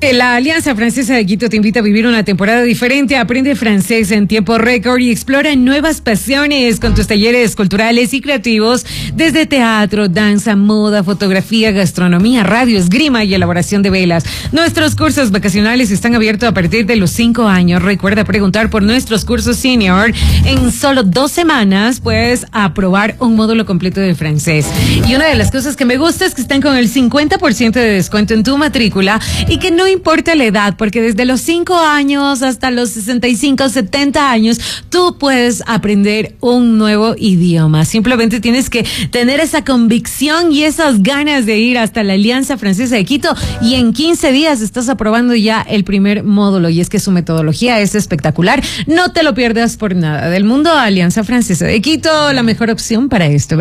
La Alianza Francesa de Quito te invita a vivir una temporada diferente. Aprende francés en tiempo récord y explora nuevas pasiones con tus talleres culturales y creativos desde teatro, danza, moda, fotografía, gastronomía, radio, esgrima y elaboración de velas. Nuestros cursos vacacionales están abiertos a partir de los 5 años. Recuerda preguntar por nuestros cursos senior. En solo 2 semanas puedes aprobar un módulo completo de francés. Y una de las cosas que me gusta es que están con el 50% de descuento en tu matrícula y que no importa la edad, porque desde los 5 años hasta los 65, 70 años, tú puedes aprender un nuevo idioma. Simplemente tienes que tener esa convicción y esas ganas de ir hasta la Alianza Francesa de Quito, y en 15 días estás aprobando ya el primer módulo, y es que su metodología es espectacular. No te lo pierdas por nada del mundo. Alianza Francesa de Quito, la mejor opción para esto.